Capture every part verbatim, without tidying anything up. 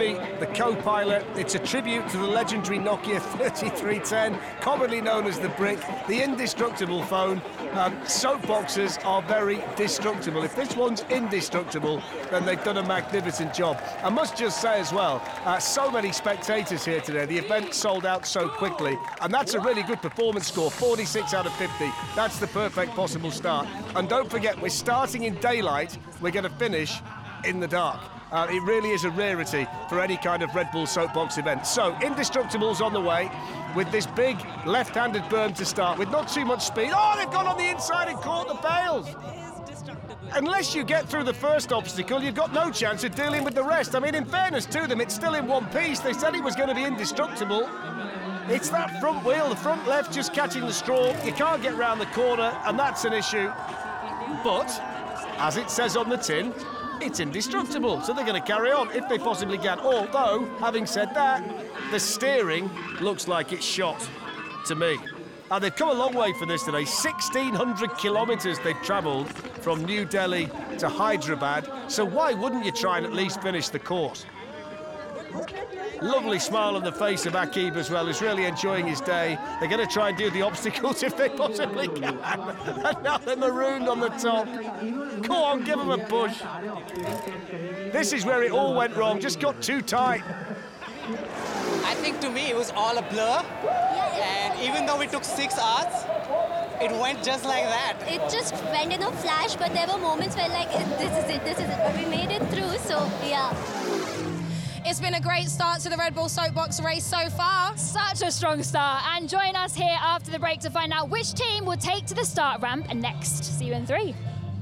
Jimmy, the co-pilot. It's a tribute to the legendary Nokia thirty-three ten, commonly known as the Brick, the indestructible phone. Um, soapboxes are very destructible. If this one's indestructible, then they've done a magnificent job. I must just say as well, uh, so many spectators here today. The event sold out so quickly, and that's a really good performance score, forty-six out of fifty. That's the perfect possible start. And don't forget, we're starting in daylight, we're going to finish in the dark. Uh, it really is a rarity for any kind of Red Bull Soapbox event. So, Indestructible's on the way with this big left-handed berm to start with, not too much speed. Oh, they've gone on the inside and caught the bales. Unless you get through the first obstacle, you've got no chance of dealing with the rest. I mean, in fairness to them, it's still in one piece. They said it was going to be indestructible. It's that front wheel, the front left just catching the straw. You can't get round the corner, and that's an issue. But, as it says on the tin, it's indestructible, so they're going to carry on if they possibly can. Although, having said that, the steering looks like it's shot to me. And they've come a long way for this today. sixteen hundred kilometres they've travelled from New Delhi to Hyderabad. So why wouldn't you try and at least finish the course? Lovely smile on the face of Akib as well, who's really enjoying his day. They're going to try and do the obstacles if they possibly can. And now they're marooned on the top. Go on, give them a push. This is where it all went wrong, just got too tight. I think to me it was all a blur. And even though we took six hours, it went just like that. It just went in a flash, but there were moments where like, this is it, this is it. But we made it through, so yeah. It's been a great start to the Red Bull Soapbox race so far. Such a strong start. And join us here after the break to find out which team will take to the start ramp and next. See you in three.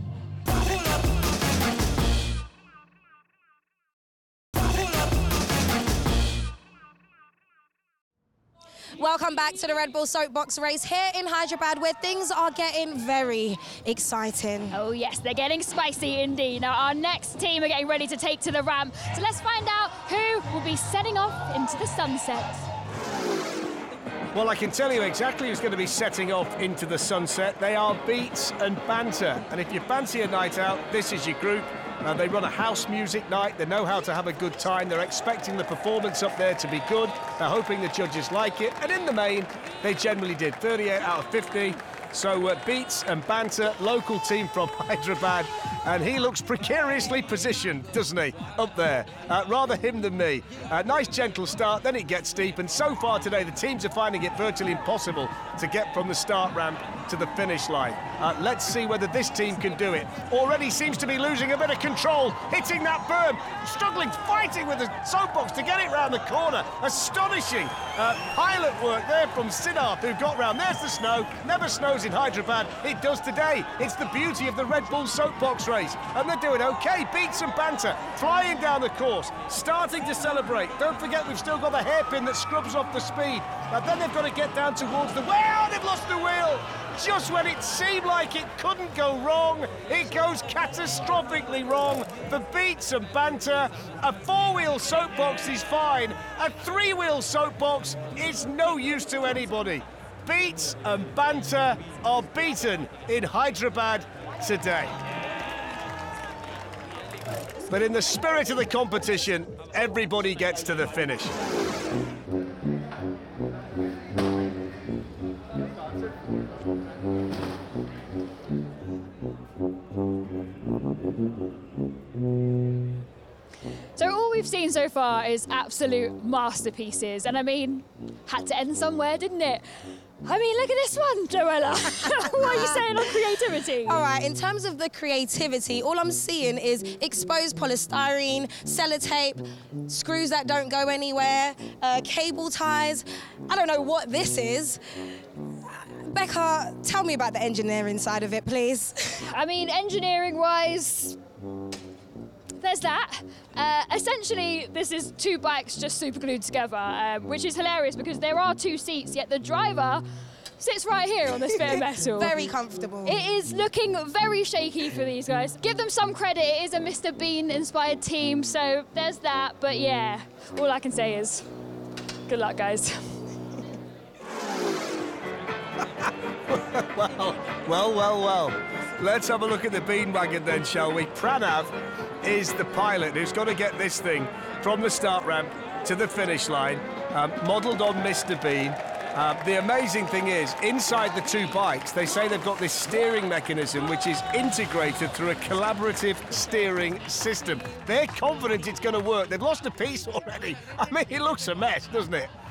Welcome back to the Red Bull Soapbox race here in Hyderabad, where things are getting very exciting. Oh yes, they're getting spicy indeed. Now our next team are getting ready to take to the ramp. So let's find out who will be setting off into the sunset. Well, I can tell you exactly who's going to be setting off into the sunset. They are Beats and Banter. And if you fancy a night out, this is your group. Uh, they run a house music night. They know how to have a good time. They're expecting the performance up there to be good. They're hoping the judges like it. And in the main, they generally did. thirty-eight out of fifty. So uh, Beats and Banter, local team from Hyderabad. And he looks precariously positioned, doesn't he, up there? Uh, rather him than me. Uh, nice gentle start, then it gets steep. And so far today, the teams are finding it virtually impossible to get from the start ramp to the finish line. Uh, let's see whether this team can do it. Already seems to be losing a bit of control, hitting that berm, struggling, fighting with the soapbox to get it round the corner. Astonishing uh, pilot work there from Siddharth, who got round. There's the snow. Never snows in Hyderabad. It does today. It's the beauty of the Red Bull Soapbox race. And they're doing okay. Beats and Banter flying down the course, starting to celebrate. Don't forget, we've still got the hairpin that scrubs off the speed. And then they've got to get down towards the... Well, they've lost the wheel! Just when it seemed like it couldn't go wrong, it goes catastrophically wrong for Beats and Banter. A four-wheel soapbox is fine. A three-wheel soapbox is no use to anybody. Beats and Banter are beaten in Hyderabad today. But in the spirit of the competition, everybody gets to the finish. So all we've seen so far is absolute masterpieces. And I mean, had to end somewhere, didn't it? I mean, look at this one, Joella. What are you saying on creativity? All right, in terms of the creativity, all I'm seeing is exposed polystyrene, sellotape, screws that don't go anywhere, uh, cable ties. I don't know what this is. Becca, tell me about the engineering side of it, please. I mean, engineering-wise, there's that. Uh, essentially, this is two bikes just super glued together, uh, which is hilarious because there are two seats, yet the driver sits right here on this bit of metal. Very comfortable. It is looking very shaky for these guys. Give them some credit, it is a Mister Bean-inspired team, so there's that. But yeah, all I can say is good luck, guys. well, well, well, well. Let's have a look at the bean wagon then, shall we? Pranav is the pilot who's got to get this thing from the start ramp to the finish line, um, modelled on Mister Bean. Uh, the amazing thing is, inside the two bikes, they say they've got this steering mechanism which is integrated through a collaborative steering system. They're confident it's going to work. They've lost a piece already. I mean, it looks a mess, doesn't it?